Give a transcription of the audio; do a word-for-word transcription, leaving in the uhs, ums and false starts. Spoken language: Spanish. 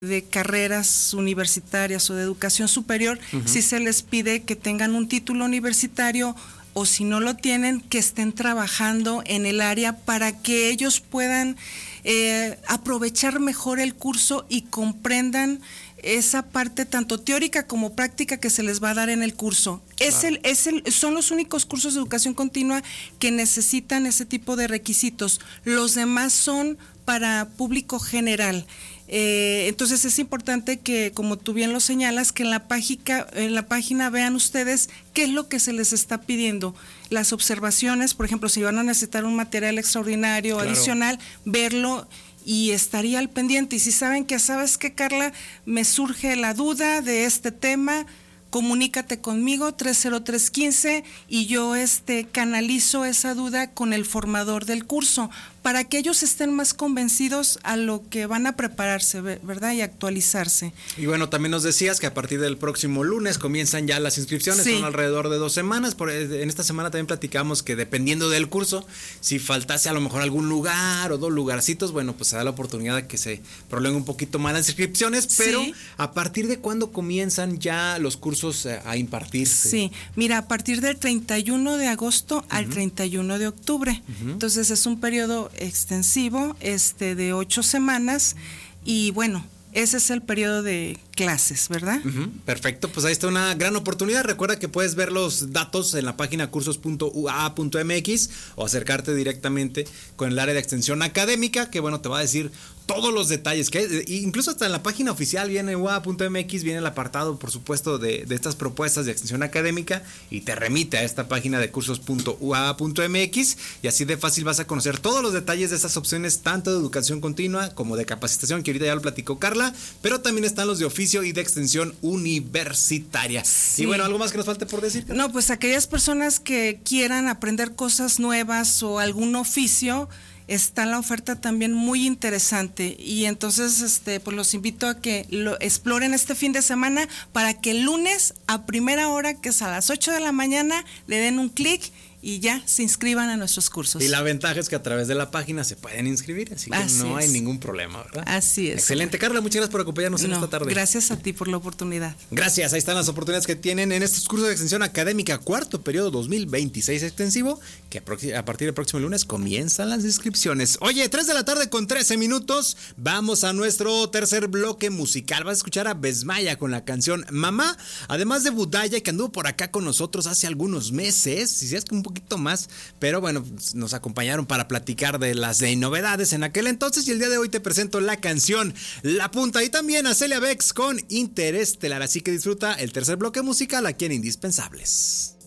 de carreras universitarias o de educación superior, uh-huh. sí se les pide que tengan un título universitario, o si no lo tienen, que estén trabajando en el área para que ellos puedan eh, aprovechar mejor el curso y comprendan esa parte tanto teórica como práctica que se les va a dar en el curso. Es claro. el, es el, son los únicos cursos de educación continua que necesitan ese tipo de requisitos. Los demás son para público general. Eh, entonces es importante que, como tú bien lo señalas, que en la página, en la página vean ustedes qué es lo que se les está pidiendo. Las observaciones, por ejemplo, si van a necesitar un material extraordinario o claro. adicional, verlo y estaría al pendiente. Y si saben que, ¿sabes qué, Carla? Me surge la duda de este tema, comunícate conmigo, tres cero tres uno cinco, y yo este canalizo esa duda con el formador del curso, para que ellos estén más convencidos a lo que van a prepararse, ¿verdad? Y actualizarse. Y bueno, también nos decías que a partir del próximo lunes comienzan ya las inscripciones, sí. son alrededor de dos semanas. Por, en esta semana también platicamos que dependiendo del curso, si faltase a lo mejor algún lugar o dos lugarcitos, bueno, pues se da la oportunidad de que se prolonguen un poquito más las inscripciones, pero sí. ¿a partir de cuándo comienzan ya los cursos a impartirse? Sí, mira, a partir del treinta y uno de agosto uh-huh. al treinta y uno de octubre. Uh-huh. Entonces es un periodo extensivo, este de ocho semanas, y bueno, ese es el periodo de clases, ¿verdad? Uh-huh, perfecto, pues ahí está una gran oportunidad. Recuerda que puedes ver los datos en la página cursos punto u a punto m x o acercarte directamente con el área de extensión académica, que bueno, te va a decir todos los detalles, que incluso hasta en la página oficial viene u a punto m x, viene el apartado, por supuesto, de, de estas propuestas de extensión académica, y te remite a esta página de cursos punto u a punto m x, y así de fácil vas a conocer todos los detalles de estas opciones, tanto de educación continua como de capacitación, que ahorita ya lo platicó Carla, pero también están los de oficio y de extensión universitaria. Sí. Y bueno, ¿algo más que nos falte por decir? No, pues aquellas personas que quieran aprender cosas nuevas o algún oficio, está la oferta también muy interesante, y entonces este pues los invito a que lo exploren este fin de semana, para que el lunes a primera hora, que es a las ocho de la mañana, le den un clic y ya se inscriban a nuestros cursos. Y la ventaja es que a través de la página se pueden inscribir, así que así no es. hay ningún problema, ¿verdad? Así es. Excelente, Carla, muchas gracias por acompañarnos no, en esta tarde. Gracias a ti por la oportunidad. Gracias, ahí están las oportunidades que tienen en estos cursos de extensión académica, cuarto periodo dos mil veintiséis extensivo, que a partir del próximo lunes comienzan las inscripciones. Oye, tres de la tarde con trece minutos, vamos a nuestro tercer bloque musical. Vas a escuchar a Besmaya con la canción Mamá, además de Budaya, que anduvo por acá con nosotros hace algunos meses, si es que un poquito más, pero bueno, nos acompañaron para platicar de las de novedades en aquel entonces, y el día de hoy te presento la canción La Punta, y también a Celia Bex con Interestelar, así que disfruta el tercer bloque musical aquí en Indispensables.